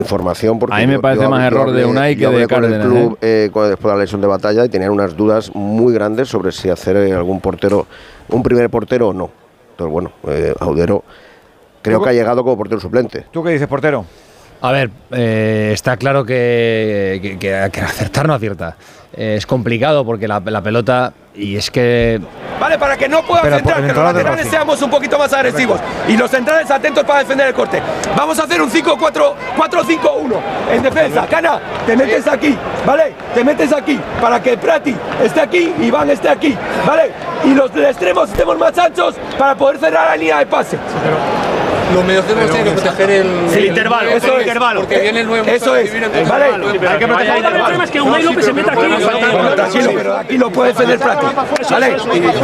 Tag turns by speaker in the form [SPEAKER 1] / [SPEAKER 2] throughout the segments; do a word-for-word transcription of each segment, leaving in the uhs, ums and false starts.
[SPEAKER 1] información porque
[SPEAKER 2] a mí me
[SPEAKER 1] yo,
[SPEAKER 2] parece
[SPEAKER 1] yo,
[SPEAKER 2] más
[SPEAKER 1] yo
[SPEAKER 2] error
[SPEAKER 1] hablé,
[SPEAKER 2] de Unai que de Cárdenas,
[SPEAKER 1] con el club
[SPEAKER 2] ¿eh?
[SPEAKER 1] eh, después de la lesión de Batalla y tenían unas dudas muy grandes sobre si hacer eh, algún portero, un primer portero o no. Entonces bueno, eh, Audero creo que ha llegado como portero suplente.
[SPEAKER 3] ¿Tú qué dices, portero?
[SPEAKER 4] A ver, eh, está claro que, que, que, que acertar no acierta. Eh, es complicado porque la, la pelota, y es que...
[SPEAKER 5] Vale, para que no puedan centrar, que los laterales seamos un poquito más agresivos y los centrales atentos para defender el corte. Vamos a hacer un cinco cuatro cinco uno en defensa. Cana, te metes aquí, ¿vale? Te metes aquí para que Prati esté aquí y Iván esté aquí, ¿vale? Y los de extremos estemos más anchos para poder cerrar la línea de pase.
[SPEAKER 6] Los mediocentros tienen que proteger el,
[SPEAKER 5] el, el intervalo, eso es, intervalo.
[SPEAKER 6] Porque viene el nuevo.
[SPEAKER 5] Eso es, vale. Hay que proteger el problema es que Unai López se meta aquí. Tranquilo, pero aquí lo puede defender Prati. Vale.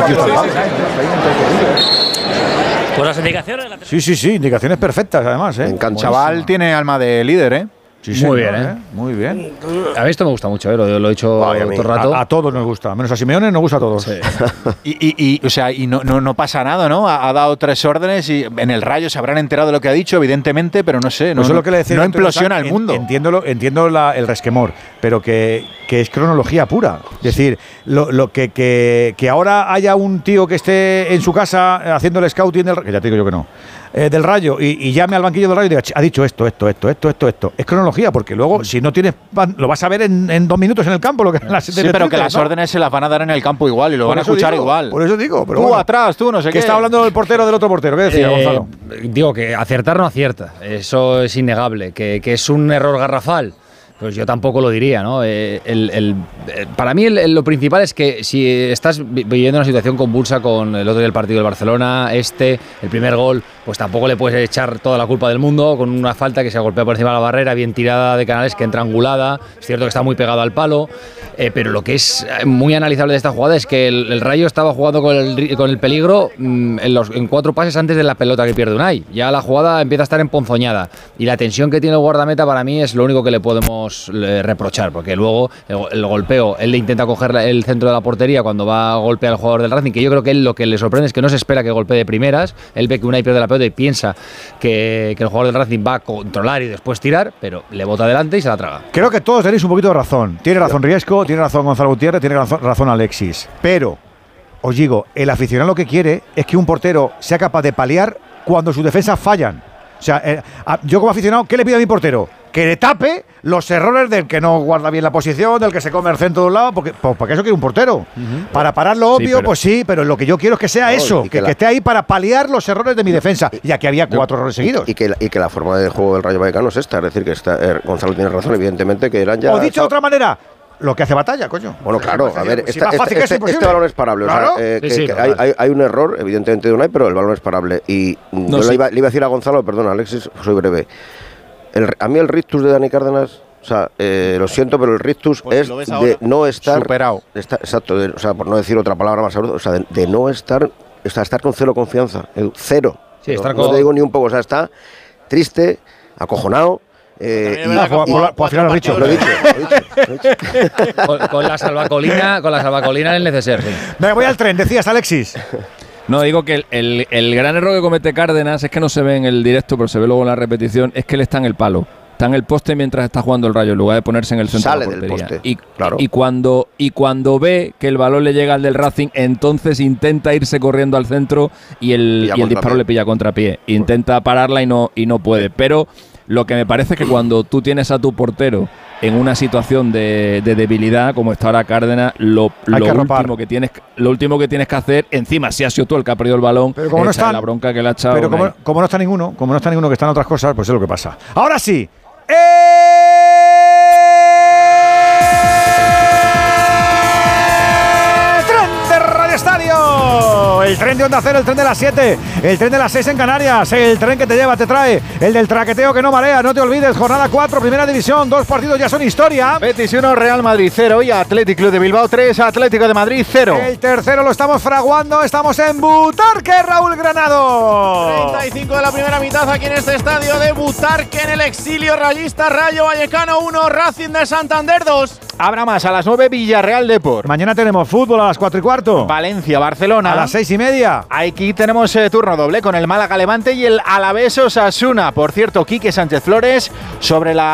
[SPEAKER 7] Pues las indicaciones.
[SPEAKER 3] Sí, sí, sí, indicaciones perfectas además, ¿eh?
[SPEAKER 1] El
[SPEAKER 8] chaval tiene alma de líder, ¿eh?
[SPEAKER 3] Sí,
[SPEAKER 4] muy
[SPEAKER 3] señor,
[SPEAKER 4] bien, ¿eh?
[SPEAKER 3] Muy bien.
[SPEAKER 4] A mí esto me gusta mucho, ¿eh? Lo, lo he dicho
[SPEAKER 3] Ay,
[SPEAKER 4] todo el rato.
[SPEAKER 3] A, a todos nos gusta, menos a Simeone nos gusta a todos.
[SPEAKER 4] Sí.
[SPEAKER 8] y, y, y, o sea, y no, no, no pasa nada, ¿no? Ha, ha dado tres órdenes y en el Rayo se habrán enterado de lo que ha dicho, evidentemente, pero no sé, no,
[SPEAKER 3] Eso es lo que le decía
[SPEAKER 8] no
[SPEAKER 3] antes,
[SPEAKER 8] implosiona
[SPEAKER 3] en,
[SPEAKER 8] el mundo.
[SPEAKER 3] Entiendo, lo, entiendo la, el resquemor, pero que, que es cronología pura. Es decir, lo, lo que, que, que ahora haya un tío que esté en su casa haciendo el scouting del, que ya te digo yo que no, eh, del Rayo y, y llame al banquillo del Rayo y diga, ha dicho esto, esto, esto, esto, esto, esto. Es cronología, porque luego si no tienes, lo vas a ver en, en dos minutos en el campo. Lo que las
[SPEAKER 8] sí, pero que las ¿no? órdenes se las van a dar en el campo igual y lo
[SPEAKER 3] por
[SPEAKER 8] van a escuchar
[SPEAKER 3] digo,
[SPEAKER 8] igual.
[SPEAKER 3] Por eso digo. Pero
[SPEAKER 8] tú
[SPEAKER 3] bueno,
[SPEAKER 8] atrás, tú no sé qué.
[SPEAKER 3] ¿Qué está hablando el portero del otro portero? ¿Qué decía, eh, Gonzalo?
[SPEAKER 4] Digo que acertar no acierta, eso es innegable. Que, que es un error garrafal, pues yo tampoco lo diría, ¿no? Eh, el, el, eh, para mí el, el, lo principal es que si estás viviendo una situación convulsa con el otro día el partido del Barcelona, este, el primer gol, pues tampoco le puedes echar toda la culpa del mundo con una falta que se golpea por encima de la barrera, bien tirada de Canales, que entra angulada, es cierto que está muy pegado al palo, eh, pero lo que es muy analizable de esta jugada es que el, el Rayo estaba jugando con el, con el peligro mmm, en, los, en cuatro pases antes de la pelota que pierde Unai. Ya la jugada empieza a estar emponzoñada y la tensión que tiene el guardameta para mí es lo único que le podemos reprochar, porque luego el, el golpeo, él le intenta coger el centro de la portería cuando va a golpear al jugador del Racing, que yo creo que él lo que le sorprende es que no se espera que golpee de primeras, él ve que Unai pierde la pelota y piensa que, que el jugador del Racing va a controlar y después tirar, pero le bota adelante y se la traga.
[SPEAKER 3] Creo que todos tenéis un poquito de razón. Tiene razón Riesco, tiene razón Gonzalo Gutiérrez, tiene razón, razón Alexis, pero os digo, el aficionado lo que quiere es que un portero sea capaz de paliar cuando sus defensas fallan. O sea, eh, a, yo como aficionado, ¿qué le pido a mi portero? Que le tape los errores del que no guarda bien la posición, del que se come el centro de un lado, porque pues, ¿para qué eso quiere un portero? Uh-huh. Para parar lo obvio, sí, pero, pues sí, pero lo que yo quiero es que sea no, eso, que, que, la, que esté ahí para paliar los errores de mi defensa, ya que había cuatro no, errores seguidos.
[SPEAKER 1] Y, y, que la, y que la forma de juego del Rayo Vallecano es esta, es decir, que está, eh, Gonzalo tiene razón, evidentemente, que eran ya...
[SPEAKER 3] O dicho de otra manera, lo que hace Batalla, coño.
[SPEAKER 1] Bueno, claro, a ver,
[SPEAKER 3] si
[SPEAKER 1] esta, este, este, este balón es parable.
[SPEAKER 3] ¿Claro?
[SPEAKER 1] O sea, eh,
[SPEAKER 4] sí,
[SPEAKER 1] que,
[SPEAKER 4] sí,
[SPEAKER 1] que
[SPEAKER 4] no,
[SPEAKER 1] hay,
[SPEAKER 4] vale.
[SPEAKER 1] hay, hay un error, evidentemente, de Unai, pero el balón es parable. Y
[SPEAKER 2] no,
[SPEAKER 1] yo
[SPEAKER 2] sí.
[SPEAKER 1] le, iba, le iba a decir a Gonzalo, perdón, Alexis, soy breve. El, a mí el rictus de Dani Cárdenas, o sea, eh, lo siento, pero el rictus pues es de no estar...
[SPEAKER 8] Superado.
[SPEAKER 1] De estar, exacto, de, o sea, por no decir otra palabra más sabrosa, o sea, de, de no estar, o sea, estar con cero confianza, cero.
[SPEAKER 4] Sí, estar
[SPEAKER 1] no,
[SPEAKER 4] con...
[SPEAKER 1] no te digo ni un poco, o sea, está triste, acojonado. Eh, y,
[SPEAKER 3] no, por, por, por al final lo he dicho.
[SPEAKER 1] Lo he dicho, lo he dicho, lo he dicho.
[SPEAKER 4] con, con la salvacolina, con la salvacolina en el neceser, sí.
[SPEAKER 3] Me voy al tren, decías, Alexis.
[SPEAKER 2] No, digo que el, el, el gran error que comete Cárdenas es que no se ve en el directo, pero se ve luego en la repetición, es que él está en el palo. Está en el poste mientras está jugando el Rayo, en lugar de ponerse en el centro
[SPEAKER 1] Sale
[SPEAKER 2] de la portería.
[SPEAKER 1] del poste,
[SPEAKER 2] y,
[SPEAKER 1] claro.
[SPEAKER 2] y, cuando, y cuando ve que el balón le llega al del Racing, entonces intenta irse corriendo al centro y el, y el disparo le pilla contrapié. Intenta pararla y no, y no puede. Pero lo que me parece es que cuando tú tienes a tu portero en una situación de, de debilidad, como está ahora Cárdenas, lo, lo,
[SPEAKER 3] que
[SPEAKER 2] último que tienes, lo último que tienes que hacer, encima si has sido tú el que ha perdido el balón,
[SPEAKER 3] pero como no está
[SPEAKER 2] la bronca que le ha echado.
[SPEAKER 3] Pero como, como no está ninguno, como no está ninguno que está en otras cosas, pues es lo que pasa. Ahora sí. ¡Eh! ¡Tren de Radio Estadio! El tren de Onda Cero, el tren de las siete, el tren de las seis en Canarias, el tren que te lleva, te trae, el del traqueteo que no marea, no te olvides, jornada cuatro, primera división, dos partidos ya son historia.
[SPEAKER 8] Betis uno, Real Madrid cero y Athletic Club de Bilbao tres, Atlético de Madrid cero.
[SPEAKER 3] El tercero lo estamos fraguando, estamos en Butarque, Raúl Granado.
[SPEAKER 9] treinta y cinco de la primera mitad aquí en este estadio de Butarque, en el exilio rayista. Rayo Vallecano uno, Racing de Santander dos.
[SPEAKER 8] Habrá más a las nueve, Villarreal Depor.
[SPEAKER 3] Mañana tenemos fútbol a las cuatro y cuarto.
[SPEAKER 8] Valencia, Barcelona.
[SPEAKER 3] A las seis y media.
[SPEAKER 8] Aquí tenemos eh, turno doble con el Málaga Levante y el Alavés Osasuna. Por cierto, Quique Sánchez Flores sobre la